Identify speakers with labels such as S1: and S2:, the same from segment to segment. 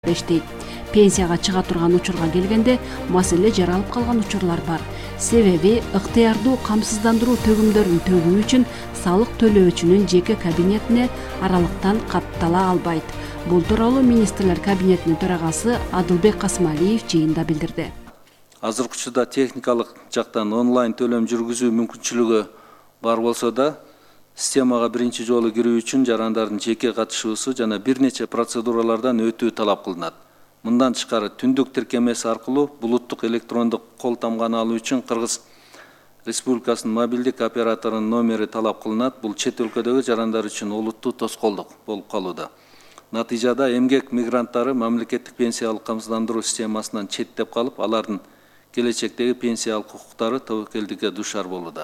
S1: иштейт. Пенсияга чыга турган учурга келгенде маселе жаралып калган учурлар бар. Себеби ыктыярдуу камсыздандыруу төгүмдөрүн төгүү үчүн салык төлөөчүнүн жеке кабинетине аралыктан каттала албайт. Бул тууралуу министрлер кабинетинин төрагасы Адылбек Касымалиев жыйында билдирди.
S2: Азыркы учурда техникалык жактан онлайн төлөм жүргүзүү мүмкүнчүлүгү бар болсо да, системага биринчи жолу кирүү үчүн жарандардын жеке катышуусу жана бир нече процедуралардан өтүү талап кылынат. Мындан тышкары түндүк тиркемеси аркылуу булуттук электрондук кол тамганы алуу үчүн Кыргыз Республикасынын мобилдик операторунун номери талап кылынат. Бул чет өлкөдөгү жарандар үчүн олуттуу тоскоолдук болуп калууда. Натыйжада эмгек мигранттары мамлекеттик пенсиялык камсыздандыруу системасынан четтеп калып, алардын келечектеги пенсиялык укуктары тобокелдикке душар болууда.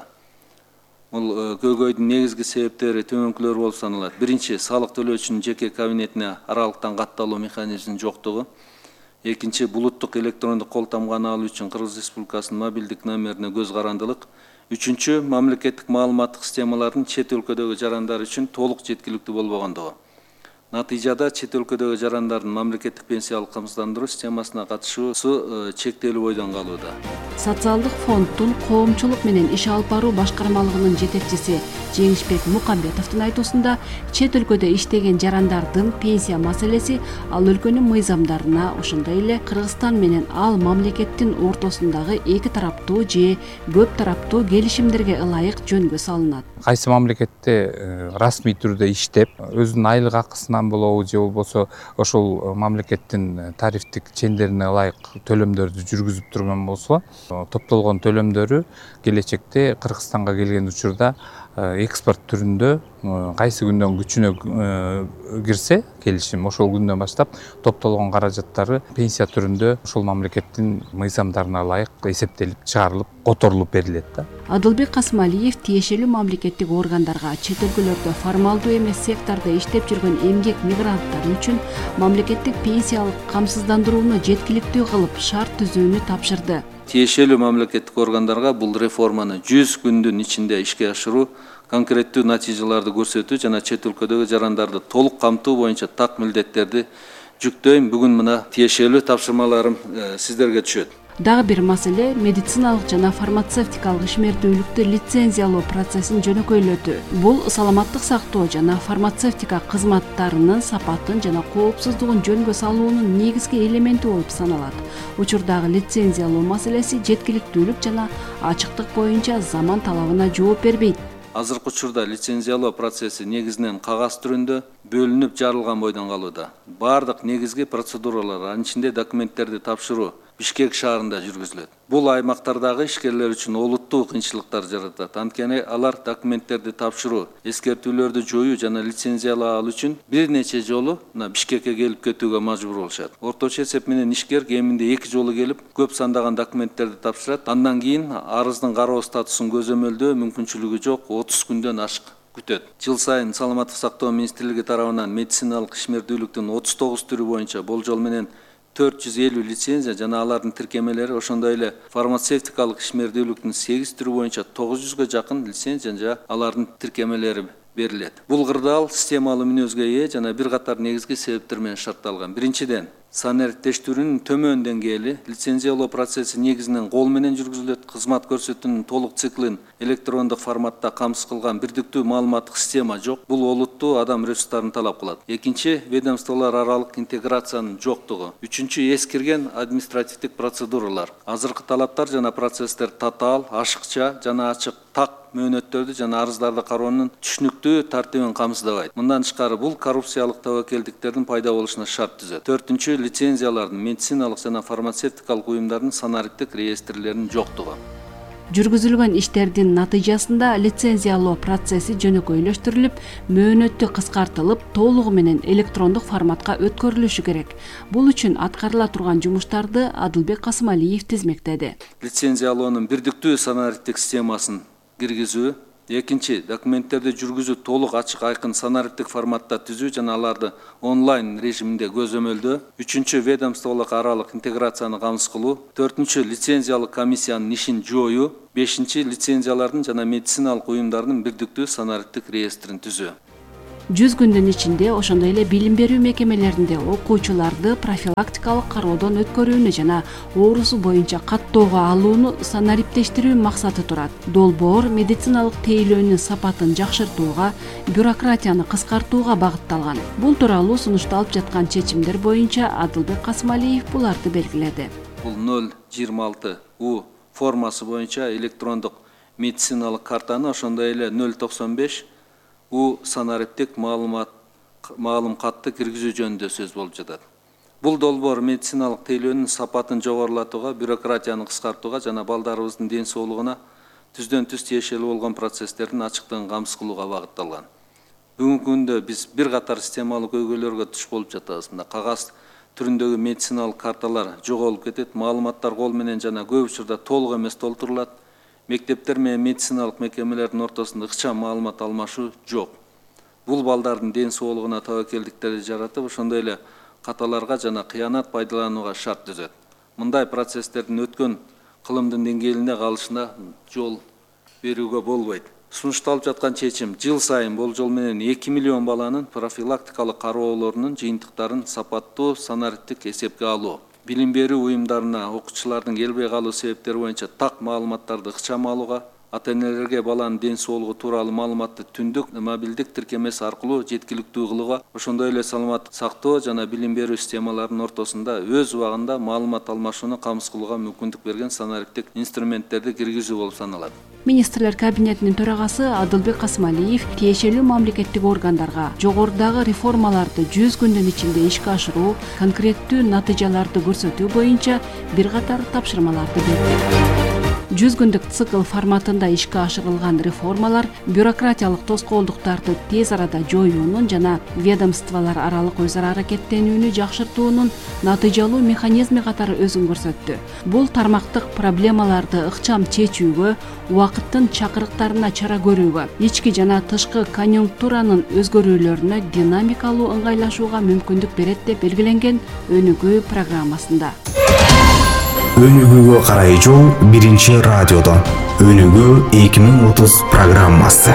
S2: Бул көйгөйдүн негизги себептери төмөнкүлөр болуп саналат. Биринчи, салык төлөөчүнүн жеке кабинетине аралыктан катталуу механизминин жоктугу. Экинчи, булуттук электрондук кол тамганы алуу үчүн Кыргыз Республикасынын мобилдик номерине көз карандылык. Үчүнчү, мамлекеттик маалыматтык системалардын чет өлкөдөгү жарандар үчүн толук жеткиликтүү болбогондугу. Натыйжада чет өлкөдөгү жарандардын мамлекеттик пенсиялык камсыздандыруу системасына катышуусу чектелүү бойдон калууда.
S1: Социалдык фонддун коомчулук менен иш алып баруу башкармалыгынын жетекчиси Жеңишбек Мукамбетовдун айтуусунда, чет өлкөдө иштеген жарандардын пенсия маселеси ал өлкөнүн мыйзамдарына, ошондой эле Кыргызстан менен ал мамлекеттин ортосундагы эки тараптуу же көп тараптуу келишимдерге ылайык жөнгө салынат.
S3: Кайсы мамлекетте расмий түрдө иштеп, өзүнүн айлык акысынан болобу же болбосо ошол мамлекеттин тарифтик чендерине ылайык төлөмдөрдү жүргүзүп турган болсо, топтолгон төлөмдөрү келечекте Кыргызстанга келген учурда экспорт түрүндө кайсы күндөн күчүнө кирсе келишим, ошол күндөн баштап топтолгон каражаттары пенсия түрүндө ошол мамлекеттин мыйзамдарына ылайык эсептелип, чыгарылып, которулуп берилет да.
S1: Адылбек Касымалиев тиешелүү мамлекеттик органдарга чет өлкөлөрдө формалдуу эмес сектордо иштеп жүргөн эмгек мигранттар үчүн мамлекеттик пенсиялык камсыздандырууну жеткиликтүү кылып шарт түзүүнү тапшырды.
S2: Тиешелүү мамлекеттик органдарга бул реформаны 100 күндүн ичинде ишке ашыруу, конкреттүү натыйжаларды көрсөтүү жана чет өлкөдөгү жарандарды толук камтуу боюнча так милдеттерди жүктөйм. Бүгүн мына тиешелүү тапшырмаларым сиздерге түшөт.
S1: Дагы бир маселе медициналык жана фармацевтикалык ишмердүүлүктү лицензиялоо процессин жөнөкөйлөтүү. Бул саламаттык сактоо жана фармацевтика кызматтарынын сапатын жана коопсуздугун жөнгө салуунун негизги элементи болуп саналат. Учурдагы лицензиялоо маселеси жеткиликтүүлүк жана ачыктык боюнча заман талабына жооп бербейт.
S2: Азыркы учурда лицензиялоо процесси негизинен кагаз түрүндө бөлүнүп жарылган бойдон калууда. Бардык негизги процедуралар, анын ичинде документтерди тапшыруу Бишкек шаарында жүргүзүлөт. Бул аймактардагы ишкерлер үчүн олуттуу кыйынчылыктар жаратат. Анткени алар документтерди тапшыруу, эскертүүлөрдү жоюу жана лицензиялоо алуу үчүн бир нече жолу Бишкекке келип кетүүгө мажбур болушат. Орточо эсеп менен ишкер кеминде 2 жолу келип, көп сандаган документтерди тапшырат. Андан кийин арыздын кароо статусун көзөмөлдөө мүмкүнчүлүгү жок 30 күндөн ашык күтөт. Жыл сайын Саламаттык сактоо министрлиги тарабынан медициналык ишмердүүлүктүн 39 түрү боюнча болжол менен 450 лицензия жана алардын тиркемелери, ошондой эле фармацевтикалык ишмердүүлүктүн 8 түрү боюнча 900га жакын лицензия жана алардын тиркемелери берилет. Бул кырдаал системалуу мүнөзгө ээ жана бир катар негизги себептер менен шартталган. Биринчиден, санариптештүүнүн төмөн деңгээли, лицензиялоо процесси негизинен кол менен жүргүзүлөт, кызмат көрсөтүүнүн толук циклин электрондук форматта камсыз кылган бирдиктүү маалыматтык система жок. Бул олуттуу адам ресурстарын талап кылат. Экинчи, ведомстволор аралык интеграциянын жоктугу. Үчүнчү, эскирген административдик процедуралар. Азыркы талаптар жана процесстер татаал, ашыкча жана ачык, так мөөнөттөрдү жана арыздарды кароонун түшүнүктүү тартибин камсыздабайт. Мындан тышкары бул коррупциялык тобокелдиктердин пайда болушуна шарт түзөт. Төртүнчү, лицензиялардын, медициналык жана фармацевтикалык уюмдардын санариптик реестрлеринин жоктугу.
S1: Жүргүзүлгөн иштердин натыйжасында лицензиялоо процесси жөнөкөйлөштүрүлүп, мөөнөттү кыскартылып, толугу менен электрондук форматка өткөрүлүшү керек. Бул үчүн аткарыла турган жумуштарды Адылбек Касымалиев тизмектеди.
S2: Лицензиялоонун бирдиктүү санариптик системасын киргизүү, экинчи, документтерди жүргүзүү толук ачык айкын санариптик форматта түзүү жана аларды онлайн режиминде көзөмөлдөө. Үчүнчү, ведомстволук аралык интеграцияны камсыз кылуу. Төртүнчү, лицензиялык комиссиянын ишин жоюу. Бешинчи, лицензиялардын жана медициналык уюмдардын бирдиктүү санариптик реестрин түзүү.
S1: 100 күндүн ичинде ошондой эле билим берүү мекемелеринде окуучуларды профилактикалык кароодон өткөрүүнү жана оорусу боюнча каттоого алууну санариптештирүү максаты турат. Долбоор медициналык тейлөөнүн сапатын жакшыртууга, бюрократияны кыскартууга багытталган. Бул тууралуу сунушталып жаткан чечимдер боюнча Адылбек Касымалиев буларды белгиледи.
S2: Бул 026У формасы боюнча электрондук медициналык картаны, ошондой эле 095У санариптик маалым катты киргизүү жөнүндө сөз болуп жатат. Бул долбоор медициналык тейлөөнүн сапатын жогорулатууга, бюрократияны кыскартууга жана балдарыбыздын ден соолугуна түздөн түз тиешелүү болгон процесстердин ачыктыгын камсыз кылууга багытталган. Бүгүнкү күндө биз бир катар системалык көйгөйлөргө туш болуп жатабыз. Мына кагаз түрүндөгү медициналык карталар жоголуп кетет, маалыматтар кол менен жана көп учурда толук эмес толтурулат. Мектептер менен медициналык мекемелердин ортосунда ыкчам маалымат алмашуу жок. Бул балдардын ден соолугуна тобокелдиктерди жаратып, ошондой эле каталарга жана кыянат пайдаланууга шарт түзөт. Мындай процесстердин өткөн кылымдын деңгээлинде калышына жол берүүгө болбойт. Сунушталып жаткан чечим жыл сайын болжол менен 2 миллион баланын профилактикалык кароолорунун жыйынтыктарын сапаттуу санариптик эсепке алуу. Билим берүү уюмдарына окуучулардын келбей калуу себептери боюнча так маалыматтарды ыкчам алууга, ата-энелерге баланын ден соолугу тууралуу маалыматты түндүк мобилдик тиркемеси аркылуу жеткиликтүү кылууга, ошондой эле саламаттык сактоо жана билим берүү системаларынын ортосунда өз убагында маалымат алмашууну камсыз кылууга мүмкүндүк берген санариптик инструменттерди киргизүү болуп саналат.
S1: Министрлер кабинетинин төрагасы Адылбек Касымалиев тиешелүү мамлекеттик органдарга жогорудагы реформаларды 100 күндүн ичинде ишке ашыруу, конкреттүү натыйжаларды көрсөтүү боюнча бир катар тапшырмаларды берди. 100 күндүк цикл форматында ишке ашырылган реформалар бюрократиялык тоскоолдуктарды тез арада жоюунун жана ведомстволор аралык өз ара аракеттенүүнү жакшыртуунун натыйжалуу механизми катары өзүн көрсөттү. Бул тармактык проблемаларды ыкчам чечүүгө, убакыттын чакырыктарына чара көрүүгө, ички жана тышкы конъюнктуранын өзгөрүүлөрүнө динамикалуу ыңгайлашууга мүмкүндүк берет деп белгиленген Өнүгүү программасында.
S4: Өнүгүүгө карай жол биринчи радиодон. Өнүгүү 2030 программасы.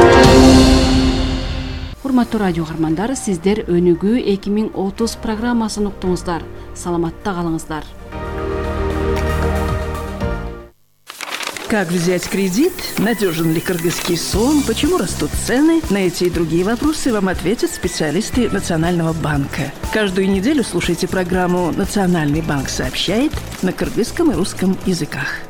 S1: Урматтуу радио кармандар, сиздер Өнүгүү 2030 программасын уктуңуздар. Саламатта калыңыздар.
S5: Как взять кредит? Надежен ли кыргызский сом? Почему растут цены? На эти и другие вопросы вам ответят специалисты Национального банка. Каждую неделю слушайте программу «Национальный банк сообщает» на кыргызском и русском языках.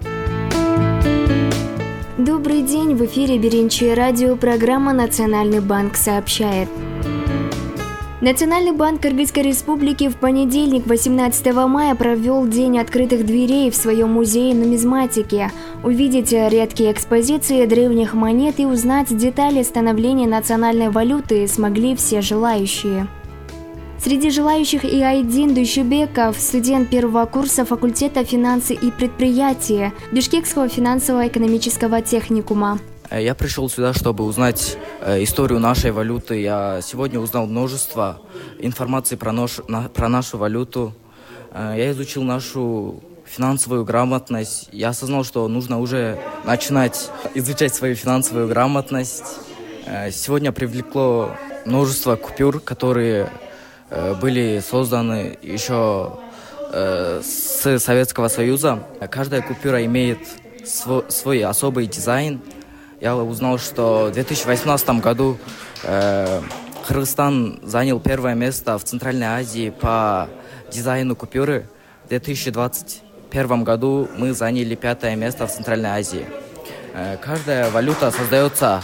S6: Добрый день! В эфире Биринчи радио, программа «Национальный банк сообщает». Национальный банк Кыргызской Республики в понедельник, 18 мая, провел День открытых дверей в своем музее нумизматики. Увидеть редкие экспозиции древних монет и узнать детали становления национальной валюты смогли все желающие. Среди желающих и Айдин Дүйшүбеков, студент первого курса факультета финансы и предприятия Бишкекского финансово-экономического техникума.
S7: Я пришел сюда, чтобы узнать историю нашей валюты. Я сегодня узнал множество информации про нашу валюту. Я изучил нашу финансовую грамотность. Я осознал, что нужно уже начинать изучать свою финансовую грамотность. Сегодня привлекло множество купюр, которые были созданы еще с Советского Союза. Каждая купюра имеет свой особый дизайн. Я узнал, что в 2018 году Кыргызстан занял первое место в Центральной Азии по дизайну купюры. В 2021 году мы заняли 5-е место в Центральной Азии. Каждая валюта создается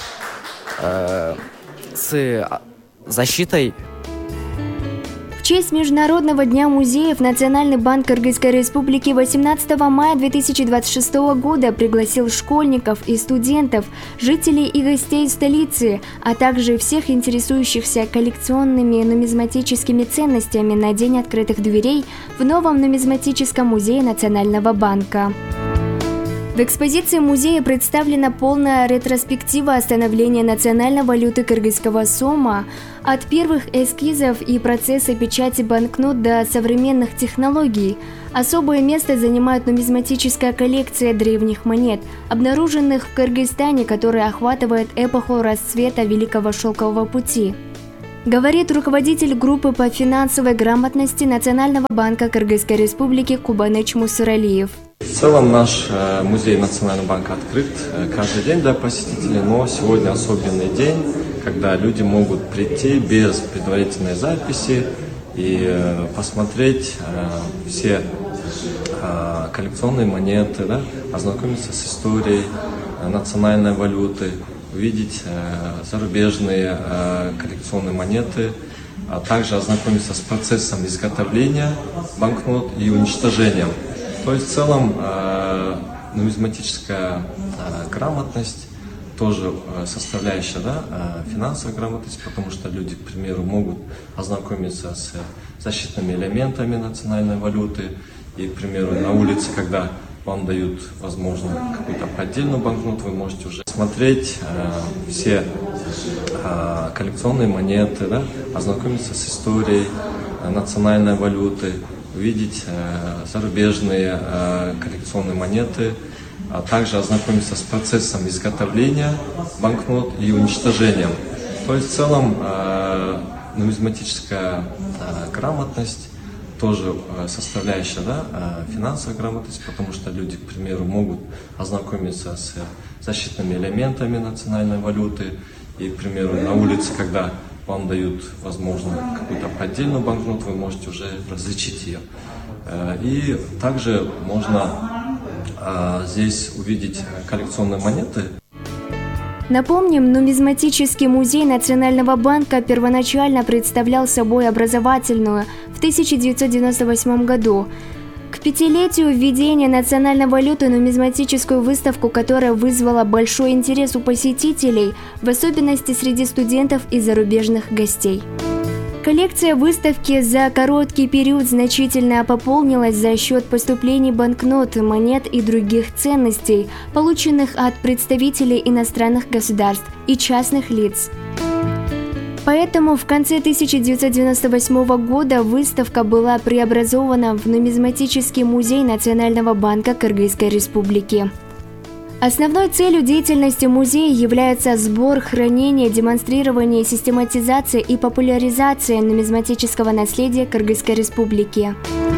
S7: с защитой.
S6: В честь Международного дня музеев Национальный банк Кыргызской Республики 18 мая 2026 года пригласил школьников и студентов, жителей и гостей столицы, а также всех интересующихся коллекционными и нумизматическими ценностями на День открытых дверей в новом нумизматическом музее Национального банка. В экспозиции музея представлена полная ретроспектива становления национальной валюты кыргызского сома от первых эскизов и процесса печати банкнот до современных технологий. Особое место занимает нумизматическая коллекция древних монет, обнаруженных в Кыргызстане, которая охватывает эпоху расцвета Великого Шелкового пути. Говорит руководитель группы по финансовой грамотности Национального банка Кыргызской Республики Кубаныч Мусуралиев.
S8: В целом наш музей Национального банка открыт каждый день для посетителей, но сегодня особенный день, когда люди могут прийти без предварительной записи и посмотреть все коллекционные монеты, да, ознакомиться с историей национальной валюты, увидеть зарубежные коллекционные монеты, а также ознакомиться с процессом изготовления банкнот и уничтожением. То есть в целом нумизматическая грамотность тоже составляющая, да, финансовой грамотности, потому что люди, к примеру, могут ознакомиться с защитными элементами национальной валюты и, к примеру, на улице, когда вам дают, возможно, какую-то поддельную банкноту, вы можете уже смотреть все коллекционные монеты, да, ознакомиться с историей национальной валюты, увидеть зарубежные коллекционные монеты, а также ознакомиться с процессом изготовления банкнот и уничтожением. То есть в целом нумизматическая грамотность тоже составляющая, да, финансовой грамотности, потому что люди, к примеру, могут ознакомиться с защитными элементами национальной валюты и, к примеру, на улице, когда вам дают, возможно, какую-то поддельную банкноту, вы можете уже различить ее. И также можно здесь увидеть коллекционные монеты.
S6: Напомним, нумизматический музей Национального банка первоначально представлял собой образовательную в 1998 году. К пятилетию введения национальной валюты нумизматическую выставку, которая вызвала большой интерес у посетителей, в особенности среди студентов и зарубежных гостей. Коллекция выставки за короткий период значительно пополнилась за счет поступлений банкнот, монет и других ценностей, полученных от представителей иностранных государств и частных лиц. Поэтому в конце 1998 года выставка была преобразована в нумизматический музей Национального банка Кыргызской Республики. Основной целью деятельности музея является сбор, хранение, демонстрирование, систематизация и популяризация нумизматического наследия Кыргызской Республики,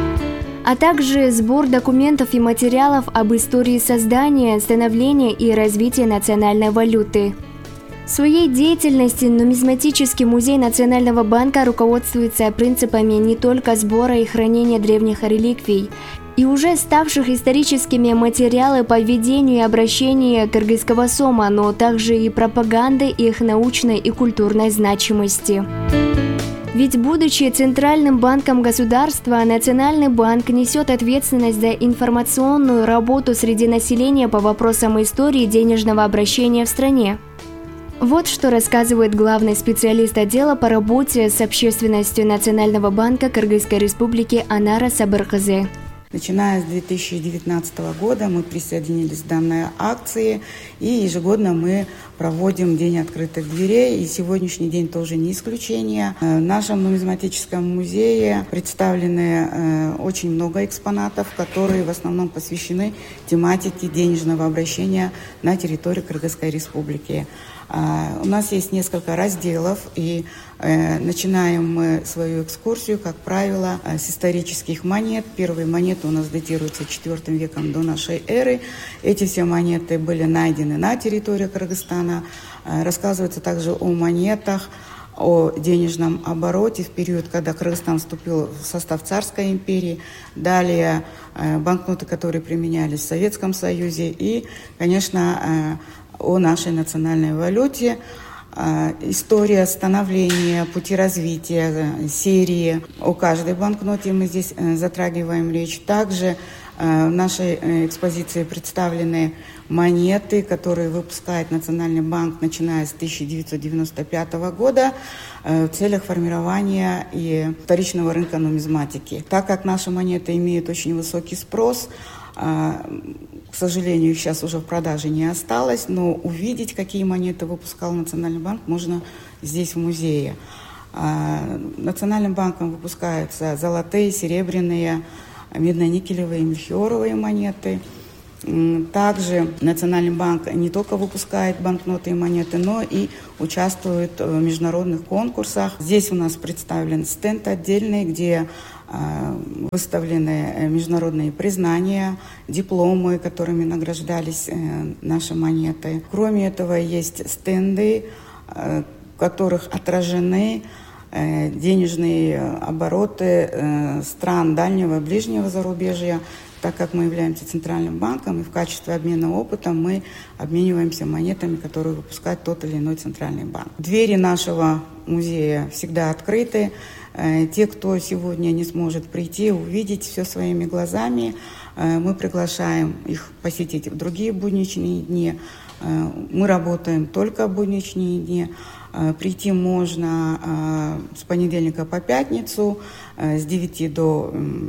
S6: а также сбор документов и материалов об истории создания, становления и развития национальной валюты. В своей деятельности нумизматический музей Национального банка руководствуется принципами не только сбора и хранения древних реликвий и уже ставших историческими материалы по ведению и обращению кыргызского сома, но также и пропаганды их научной и культурной значимости. Ведь, будучи центральным банком государства, Национальный банк несет ответственность за информационную работу среди населения по вопросам истории денежного обращения в стране. Вот что рассказывает главный специалист отдела по работе с общественностью Национального банка Кыргызской Республики Анара Сабыркызы.
S9: Начиная с 2019 года мы присоединились к данной акции, и ежегодно мы проводим День открытых дверей, и сегодняшний день тоже не исключение. В нашем нумизматическом музее представлены очень много экспонатов, которые в основном посвящены тематике денежного обращения на территории Кыргызской Республики. У нас есть несколько разделов, и начинаем мы свою экскурсию, как правило, с исторических монет. Первые монеты у нас датируются IV веком до нашей эры. Эти все монеты были найдены на территории Кыргызстана. Рассказывается также о монетах, о денежном обороте в период, когда Кыргызстан вступил в состав Царской империи. Далее банкноты, которые применялись в Советском Союзе. И, конечно, о нашей национальной валюте, история становления, пути развития, серии. О каждой банкноте мы здесь затрагиваем речь. Также в нашей экспозиции представлены монеты, которые выпускает Национальный банк, начиная с 1995 года в целях формирования и вторичного рынка нумизматики. Так как наши монеты имеют очень высокий спрос, К сожалению, их сейчас уже в продаже не осталось, но увидеть, какие монеты выпускал Национальный банк, можно здесь в музее. Национальным банком выпускаются золотые, серебряные, медно-никелевые, мельхиоровые монеты. Также Национальный банк не только выпускает банкноты и монеты, но и участвует в международных конкурсах. Здесь у нас представлен стенд отдельный, где выставлены международные признания, дипломы, которыми награждались наши монеты. Кроме этого, есть стенды, в которых отражены денежные обороты стран дальнего и ближнего зарубежья. Так как мы являемся центральным банком, и в качестве обмена опытом мы обмениваемся монетами, которые выпускает тот или иной центральный банк. Двери нашего музея всегда открыты. Те, кто сегодня не сможет прийти, увидеть все своими глазами, мы приглашаем их посетить в другие будничные дни. Мы работаем только в будничные дни. Прийти можно с понедельника по пятницу, с 9 до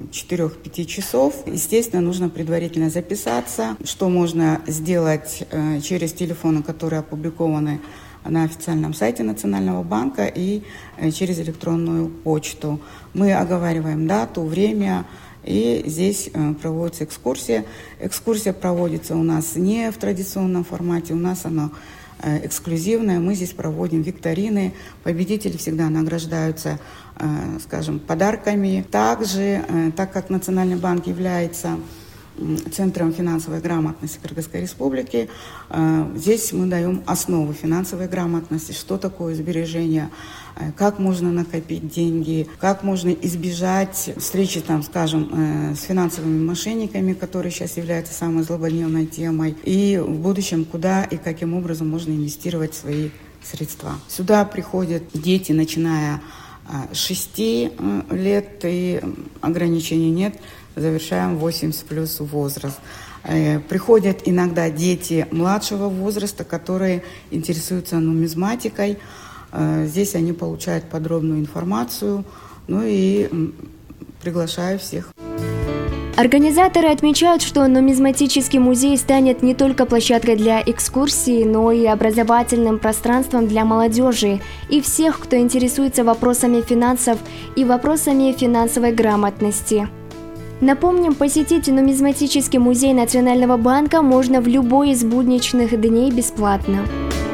S9: 4-5 часов. Естественно, нужно предварительно записаться, что можно сделать через телефоны, которые опубликованы на официальном сайте Национального банка, и через электронную почту. Мы оговариваем дату, время, и здесь проводится экскурсия. Экскурсия проводится у нас не в традиционном формате, у нас она эксклюзивная. Мы здесь проводим викторины. Победители всегда награждаются, скажем, подарками. Также, так как Национальный банк является Центром финансовой грамотности Кыргызской Республики, здесь мы даем основы финансовой грамотности, что такое сбережение, как можно накопить деньги, как можно избежать встречи, там, скажем, с финансовыми мошенниками, которые сейчас являются самой злободневной темой, и в будущем куда и каким образом можно инвестировать свои средства. Сюда приходят дети, начиная с 6 лет, и ограничений нет, завершаем 80+ возраст. Приходят иногда дети младшего возраста, которые интересуются нумизматикой. Здесь они получают подробную информацию, ну и приглашаю всех.
S6: Организаторы отмечают, что нумизматический музей станет не только площадкой для экскурсий, но и образовательным пространством для молодежи и всех, кто интересуется вопросами финансов и вопросами финансовой грамотности. Напомним, посетить нумизматический музей Национального банка можно в любой из будничных дней бесплатно.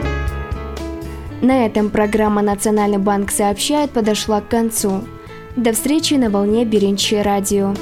S6: На этом программа «Национальный банк сообщает» подошла к концу. До встречи на волне Биринчи радио.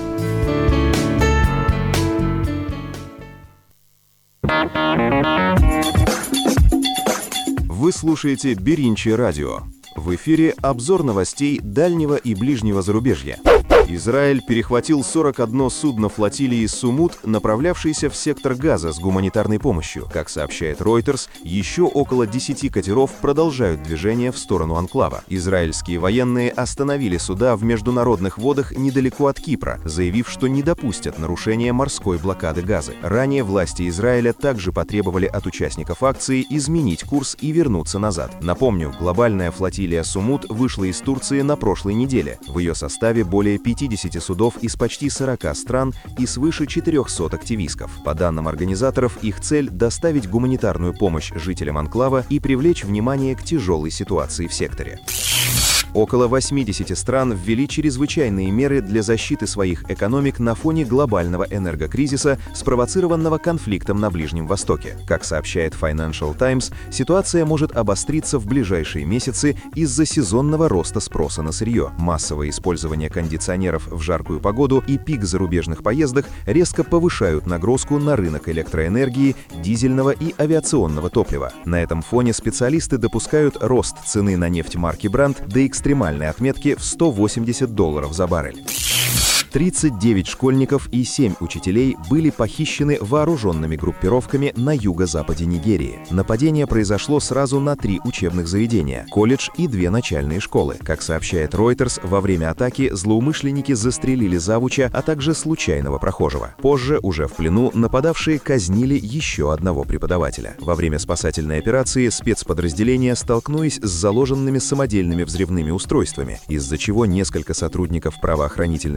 S10: Вы слушаете Биринчи радио. В эфире обзор новостей дальнего и ближнего зарубежья. Израиль перехватил 41 судно флотилии «Сумут», направлявшееся в сектор Газа с гуманитарной помощью. Как сообщает Reuters, еще около 10 катеров продолжают движение в сторону анклава. Израильские военные остановили суда в международных водах недалеко от Кипра, заявив, что не допустят нарушения морской блокады Газы. Ранее власти Израиля также потребовали от участников акции изменить курс и вернуться назад. Напомню, глобальная флотилия «Сумут» вышла из Турции на прошлой неделе. В ее составе более 50 судов из почти 40 стран и свыше 400 активистов. По данным организаторов, их цель – доставить гуманитарную помощь жителям анклава и привлечь внимание к тяжелой ситуации в секторе. Около 80 стран ввели чрезвычайные меры для защиты своих экономик на фоне глобального энергокризиса, спровоцированного конфликтом на Ближнем Востоке. Как сообщает Financial Times, ситуация может обостриться в ближайшие месяцы из-за сезонного роста спроса на сырье. Массовое использование кондиционеров в жаркую погоду и пик зарубежных поездок резко повышают нагрузку на рынок электроэнергии, дизельного и авиационного топлива. На этом фоне специалисты допускают рост цены на нефть марки Brent до экстремальной отметки в $180 за баррель. 39 школьников и 7 учителей были похищены вооруженными группировками на юго-западе Нигерии. Нападение произошло сразу на 3 учебных заведения, колледж и 2 начальные школы. Как сообщает Reuters, во время атаки злоумышленники застрелили завуча, а также случайного прохожего. Позже, уже в плену, нападавшие казнили еще одного преподавателя. Во время спасательной операции спецподразделения столкнулись с заложенными самодельными взрывными устройствами, из-за чего несколько сотрудников правоохранительных органов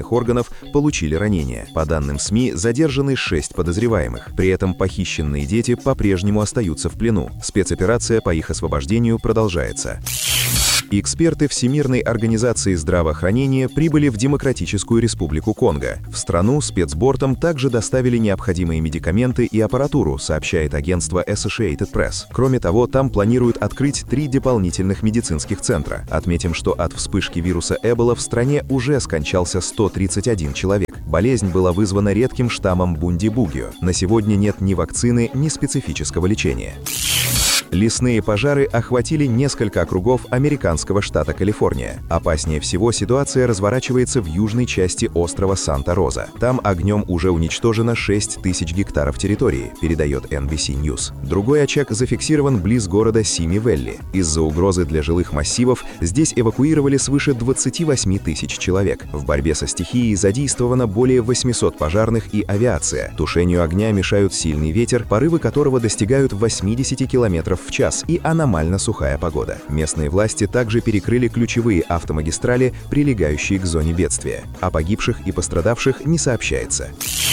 S10: регионов получили ранения. По данным СМИ, задержаны 6 подозреваемых. При этом похищенные дети по-прежнему остаются в плену. Спецоперация по их освобождению продолжается. Эксперты Всемирной организации здравоохранения прибыли в Демократическую Республику Конго. В страну спецбортом также доставили необходимые медикаменты и аппаратуру, сообщает агентство Associated Press. Кроме того, там планируют открыть 3 дополнительных медицинских центра. Отметим, что от вспышки вируса Эбола в стране уже скончался 131 человек. Болезнь была вызвана редким штаммом бундибугио. На сегодня нет ни вакцины, ни специфического лечения. Лесные пожары охватили несколько округов американского штата Калифорния. Опаснее всего ситуация разворачивается в южной части острова Санта-Роза. Там огнем уже уничтожено 6 тысяч гектаров территории, передает NBC News. Другой очаг зафиксирован близ города Сими-Вэлли. Из-за угрозы для жилых массивов здесь эвакуировали свыше 28 тысяч человек. В борьбе со стихией задействовано более 800 пожарных и авиация. Тушению огня мешают сильный ветер, порывы которого достигают 80 км в час, и аномально сухая погода. Местные власти также перекрыли ключевые автомагистрали, прилегающие к зоне бедствия. О погибших и пострадавших не сообщается.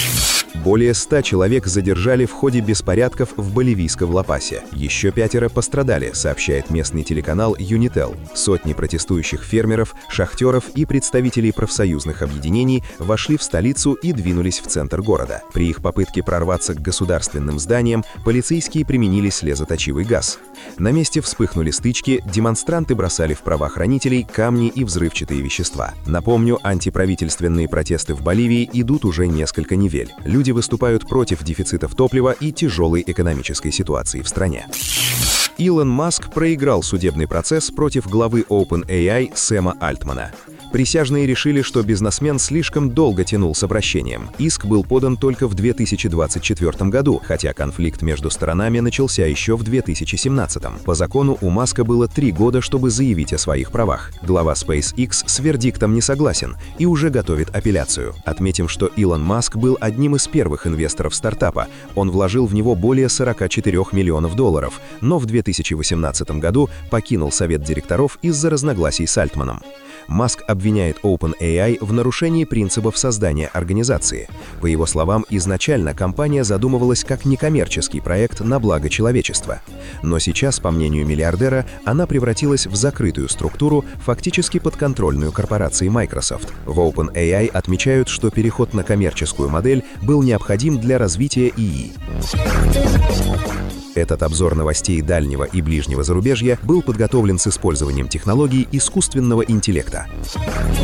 S10: Более 100 человек задержали в ходе беспорядков в боливийском Ла-Пасе. Еще 5 пострадали, сообщает местный телеканал Юнител. Сотни протестующих фермеров, шахтеров и представителей профсоюзных объединений вошли в столицу и двинулись в центр города. При их попытке прорваться к государственным зданиям полицейские применили слезоточивый газ. На месте вспыхнули стычки, демонстранты бросали в правоохранителей камни и взрывчатые вещества. Напомню, антиправительственные протесты в Боливии идут уже несколько недель. Люди выступают против дефицитов топлива и тяжелой экономической ситуации в стране. Илон Маск проиграл судебный процесс против главы OpenAI Сэма Альтмана. Присяжные решили, что бизнесмен слишком долго тянул с обращением. Иск был подан только в 2024 году, хотя конфликт между сторонами начался еще в 2017. По закону у Маска было 3 года, чтобы заявить о своих правах. Глава SpaceX с вердиктом не согласен и уже готовит апелляцию. Отметим, что Илон Маск был одним из первых инвесторов стартапа. Он вложил в него более 44 миллионов долларов, но в 2018 году покинул совет директоров из-за разногласий с Альтманом. Маск обвиняет OpenAI в нарушении принципов создания организации. По его словам, изначально компания задумывалась как некоммерческий проект на благо человечества. Но сейчас, по мнению миллиардера, она превратилась в закрытую структуру, фактически подконтрольную корпорации Microsoft. В OpenAI отмечают, что переход на коммерческую модель был необходим для развития ИИ. Этот обзор новостей дальнего и ближнего зарубежья был подготовлен с использованием технологий искусственного интеллекта.